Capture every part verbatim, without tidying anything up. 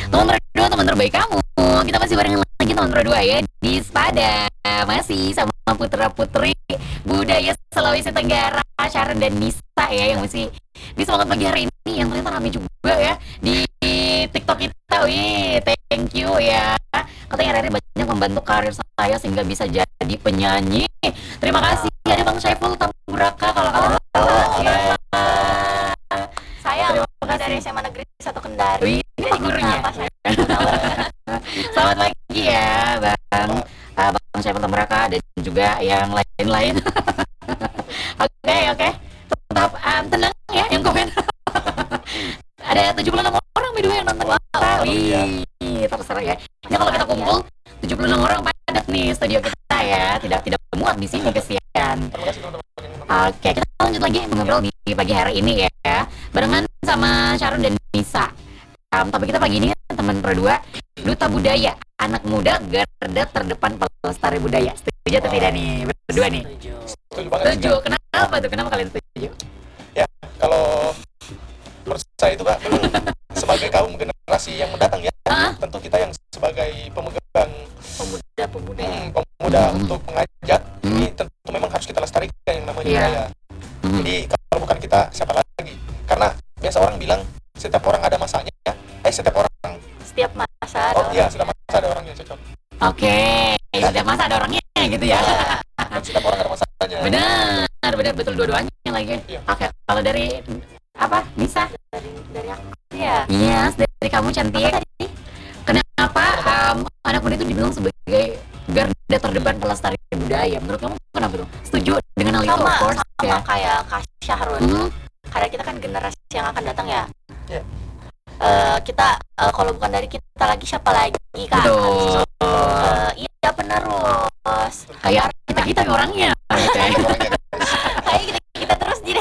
Teman dua teman terbaik kamu. Kita masih bareng lagi teman dua ya di Spada. Masih sama putra putri budaya Sulawesi Tenggara, Sharon dan Nisa ya, yang masih di semangat pagi hari ini, yang ternyata rame juga ya di TikTok kita. Wih, thank you ya. Katanya Rere banyak membantu karir saya sehingga bisa jadi penyanyi. Terima kasih. Ada Bang Syaiful Tamburaka kalau kalian tahu ya. Saya Terima kasih. dari S M A Negeri satu Kendari. Wih, ini Pak gurunya. Apa saya? Selamat pagi ya Bang uh, Bang Syaiful Tamburaka dan juga yang lain-lain. Oke oke, tetap um, tenang ya yang komen. Ada tujuh puluh enam orang by the way yang nonton kita. Wih, terserah ya. Ini kalau kita kumpul tujuh puluh enam orang padat nih studio kita ya. Tidak tidak muat di sini kesian. Oke, kita lanjut lagi ngobrol di pagi hari ini ya. Barengan sama Sharon dan Nisa. Um, topik kita pagi ini teman berdua, duta budaya, anak muda garda terdepan pelestari budaya. Setuju atau tidak nih berdua nih? Setuju banget. Setuju. Kenapa tuh? Kenapa kalian setuju? Ya, kalau menurut saya itu Kak, memang sebagai kaum generasi yang mendatang ya, Ah. tentu kita yang sebagai pemegang Pemuda-pemuda. hmm, pemuda Hmm. untuk mengajak, Hmm. ini tentu memang harus kita lestarikan yang namanya Iya. budaya. Hmm. Jadi kalau bukan kita, siapa lagi? Karena biasa orang bilang setiap orang ada masanya ya. Eh setiap orang, Setiap masa oh ada iya, setiap masa ada orang yang cocok. Oke, sudah masa ada orangnya gitu ya. Dan setiap orang ada masanya. Benar, benar betul dua-duanya lagi. Iya. Oke, kalau dari apa? Nisa? dari dari aku. Ya. Yes, dari kamu cantik. Kenapa um, anak muda itu dibilang sebagai garda terdepan pelestari budaya? Menurut kamu kenapa tuh? Setuju dengan hal itu, Sama, of course sama ya? kayak Kak Syahrul. Hmm, Karena kita kan generasi yang akan datang ya. Iya. Eh, kita eh, kalau bukan dari kita lagi siapa lagi Kak? betul. Eh, iya penerus. Kayak kita kita orangnya. Gitu ya. Orangnya, Kayak kita kita terus jadi.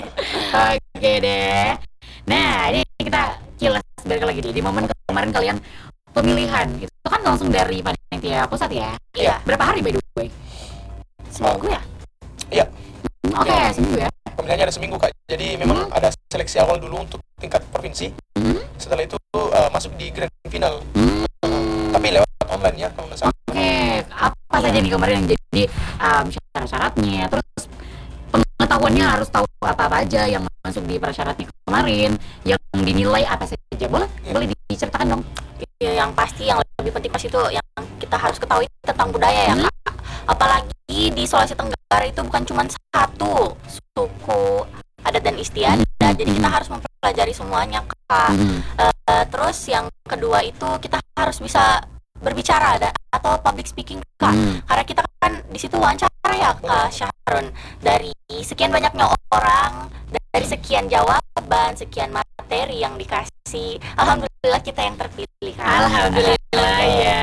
Oke deh. Nah, ini kita kilas balik lagi nih. Di momen kemarin kalian pemilihan itu kan langsung dari panitia pusat ya. Iya. Berapa hari by the way? Seminggu ya. Iya, Hmm, Oke, Iya. seminggu ya. pemilihannya ada seminggu Kak. Jadi memang Hmm. ada seleksi awal dulu untuk tingkat provinsi. Hmm, Setelah itu uh, masuk di grand final. hmm. Tapi lewat online ya kalau nggak salah. Oke, apa saja nih kemarin yang jadi um, syarat-syaratnya? Terus pengetahuannya harus tahu apa-apa aja yang masuk di persyaratnya kemarin, yang dinilai apa saja? Boleh, Iya. boleh diceritakan dong. Ya, yang pasti yang lebih penting pas itu yang kita harus ketahui tentang budaya ya Hmm. Kak. Apalagi di Sulawesi Tenggara itu bukan cuma satu suku, adat dan istiadat. Hmm. Jadi kita harus mempelajari semuanya Kak. Hmm. Eh, terus yang kedua itu kita harus bisa berbicara ada, atau public speaking Kak. Hmm. Karena kita kan di situ wawancara ya Kak Sharon, dari sekian banyaknya orang, dari sekian jawaban, sekian materi yang dikasih. Alhamdulillah kita yang terpilih Kak. Alhamdulillah ya.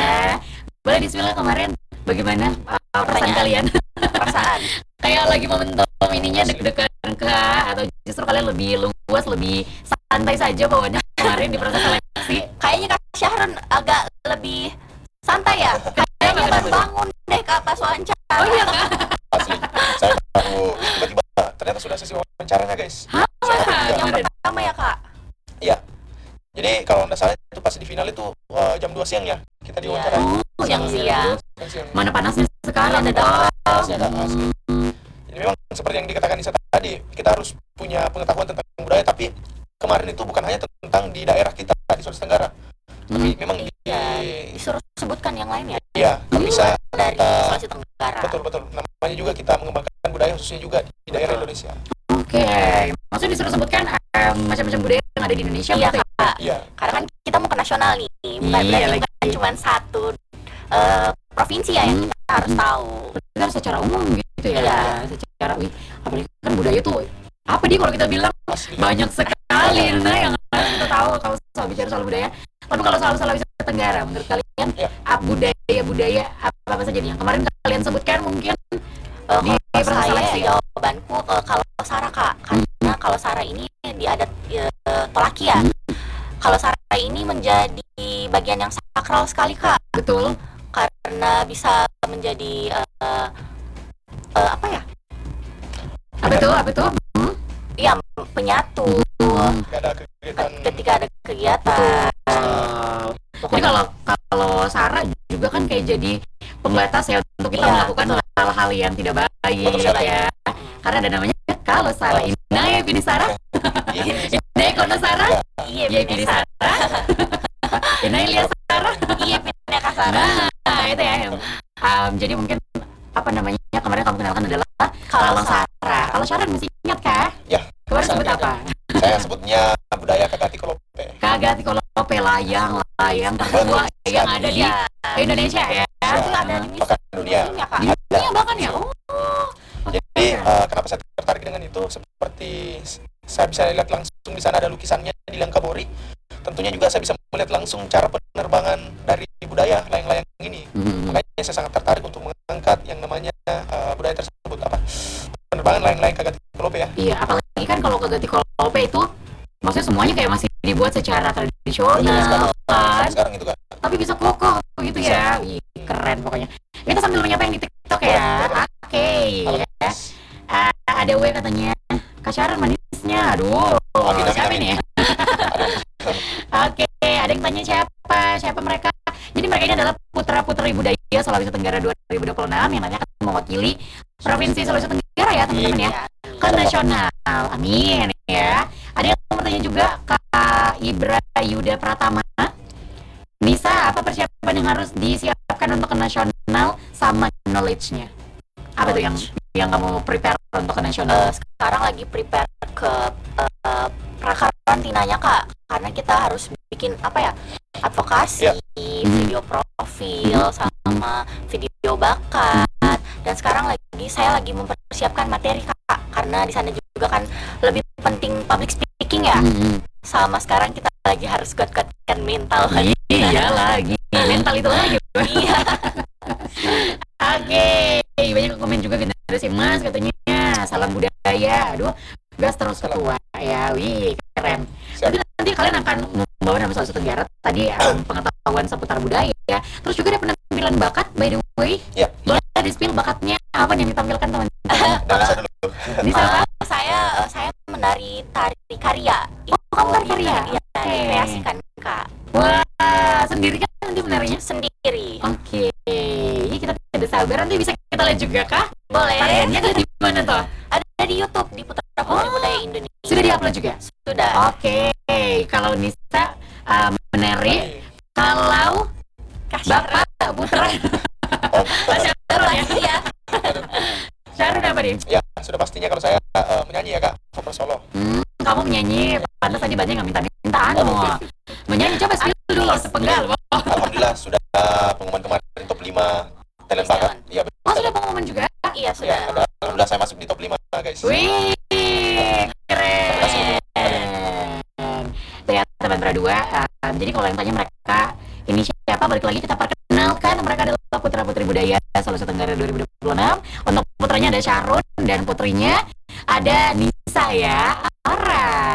Boleh di-spill kemarin bagaimana uh, perasaan kalian? Perasaan. Kayak lagi momentum ininya deg-degan kah? Atau justru kalian lebih luas, lebih santai saja bawaannya kemarin di proses seleksi? Kayaknya Kak Sharon agak lebih santai ya. Kayaknya baru bangun deh Kak pas wawancara. Oh iya kak? Asli, saya baru tiba-tiba ternyata sudah sesi wawancaranya guys. Hah? Yang Kemarin? pertama ya Kak. Iya. Jadi kalau nggak salah itu pas di final itu uh, jam dua siang ya kita diwawancara. Oh, Siang-siang. Jam siang. Mana panasnya sekarang Ada kak? Asli, ada asli. Jadi memang seperti yang dikatakan Nisa tadi, kita harus punya pengetahuan tentang budaya, tapi kemarin itu bukan hanya tentang di daerah kita di Sulawesi Tenggara, tapi memang di Iya, disuruh sebutkan yang lainnya ya kan bisa dari kita Sulawesi Tenggara. betul betul namanya juga kita mengembangkan budaya khususnya juga di daerah Indonesia. Oke, maksudnya disuruh sebutkan um, macam-macam budaya yang ada di Indonesia Iya begitu ya? Kak. Iya, Karena kan kita mau ke nasional nih, bukan Iya, berarti lagi. bukan cuma satu eh, provinsi ya yang Hmm. kita harus tahu. Kan secara umum gitu ya. Iya. Secara wih, apalagi kan budaya tuh apa dia kalau kita bilang asli. banyak sekali nah yang harus kita tahu kalau soal bicara soal budaya. Tapi kalau soal Sulawesi Tenggara, menurut kalian Ya. apa budaya budaya apa apa saja nih yang kemarin kalian sebutkan mungkin? Eh, Di kalau proses saya seleksi. jawabanku eh, kalau Sara Kak, karena kalau Sara ini di adat eh, Tolaki ya. Kalau Sara ini menjadi bagian yang sakral sekali Kak, Betul. karena bisa menjadi eh, eh, apa ya? Apa itu? Apa itu? Hmm? Ya penyatu Hmm. Nggak ada kegiatan ketika ada kegiatan. batas ya untuk kita Iya, melakukan hal-hal yang tidak baik Betul sekali. ya. Karena ada namanya kalau salah Inai Pinisara, Iya, Inai Konosara, Iya, Iya Pinisara, Inai Liasara. Iya, pindah kasara. Nah, itu ya. Em. Um, jadi mungkin apa namanya kemarin kamu kenalkan adalah Kalau Kalau Sara. Kalau Sharon masih ingat kah? Ya, Kemarin masih sebut ingat. apa? saya sebutnya budaya Kakati Kolope. Kagak Tikolope layang layang tertua yang ada di Iya. Indonesia ya. Itu ada di Bahkan dunia. museum ya, Kak. Di dunia bahkan ya. Oh. Oke. Jadi eh, kenapa saya tertarik dengan itu? Seperti s- saya bisa lihat langsung di sana ada lukisannya di Langkabori. Tentunya juga saya bisa melihat langsung cara penerbangan dari budaya layang-layang ini. Hmm. Makanya saya sangat tertarik untuk mengangkat yang namanya eh, budaya tersebut apa? Penerbangan layang-layang Kakati Kolope ya. Iya, apalagi kan kalau Kagak Tikolope itu maksudnya semuanya kayak masih dibuat secara tradisional Sekarang, kan, sekarang itu kan. tapi bisa kokoh gitu ya. Wih, keren pokoknya. Kita sambil menyapain di TikTok ya. Oke. Ya. Ah, ada W katanya Kak Sharon manisnya. Aduh, Amin, amin, siapa amin. ini ya? Oke, ada yang tanya siapa? Siapa mereka? Jadi mereka ini adalah putra-putri budaya Sulawesi Tenggara dua ribu dua puluh enam yang nanti akan mewakili Provinsi Sulawesi Tenggara ya teman-teman ya. Iya. Ke nasional. Amin ya. Ada yang mau bertanya juga Kak Ibra Yuda Pratama. Nisa, apa persiapan yang harus disiapkan untuk ke nasional sama knowledge-nya? Apa tuh yang yang kamu prepare untuk ke nasional? Eh, sekarang lagi prepare ke eh, prakarantinanya, Kak, karena kita harus bikin apa ya, advokasi, Iya. video profil sama video bakat, dan sekarang lagi saya lagi mempersiapkan materi, Kak, karena di sana juga kan lebih penting public speaking ya, Hmm. sama sekarang kita lagi harus kuat-kuatkan mental. Iya lagi mental itu lagi. Iya. Oke, banyak yang komen juga generasi emas katanya salam budaya. Aduh, gas terus ketua ya. Wih, keren. Siap. Tapi nanti kalian akan membawa nama Sulawesi Tenggara tadi um, pengetahuan seputar budaya. Terus juga ada penampilan bakat by the way. Iya. Boleh di spill bakatnya apa yang ditampilkan teman? Dan bisa dulu. Bisa apa? Eh, saya eh, saya menari tari karya. Oh, kamu tari karya? Iya, Oke. dikreasikan, Kak. Wah, sendiri kan nanti menarinya? Sendiri. Oke, ini kita tidak sabar nanti bisa kita lihat juga kah? Boleh. Tariannya ada di mana tuh? Ada di YouTube di Putra Putri Oh. Budaya Indonesia. Sudah diupload juga? Sudah. Oke, kalau Nisa uh, menari, kalau Kak Syara. Bapak Putra, Oh, Sharon ya? Iya. Sharon apa nih? ya, sudah pastinya kalau saya eh, menyanyi ya Kak, vokal solo. Hmm, kamu menyanyi, pantas tadi banyak nggak minta-minta anu. Menyanyi coba spill dulu sepenggal. Alhamdulillah sudah pengumuman kemarin top lima talent bakat. Iya Oh betul. sudah pengumuman juga? Iya, Ya, sudah. ada. Alhamdulillah saya masuk di top lima guys. Wih, kasih. keren. Ternyata Bantra dua. um, jadi kalau yang tanya mereka ini siapa, balik lagi kita perkenalkan mereka adalah putra putri budaya Sulawesi Tenggara dua ribu dua puluh enam. Untuk putranya ada Sharon dan putrinya ada Nisa ya. Alright.